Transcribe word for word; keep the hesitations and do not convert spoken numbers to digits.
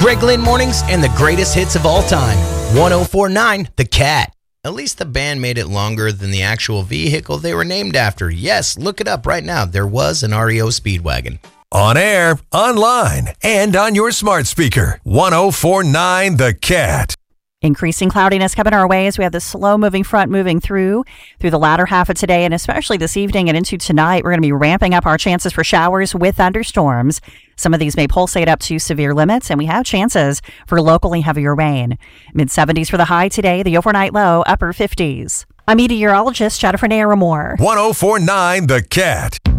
Greg Lynn Mornings and the greatest hits of all time. one oh four point nine The Cat. At least the band made it longer than the actual vehicle they were named after. Yes, look it up right now. There was an R E O Speedwagon. On air, online, and on your smart speaker. one oh four point nine The Cat. Increasing cloudiness coming our way as we have this slow-moving front moving through through the latter half of today, and especially this evening and into tonight. We're going to be ramping up our chances for showers with thunderstorms. Some of these may pulsate up to severe limits, and we have chances for locally heavier rain. mid-seventies for the high today, the overnight low, upper fifties. I'm meteorologist Jennifer Naramore. one oh four point nine The Cat.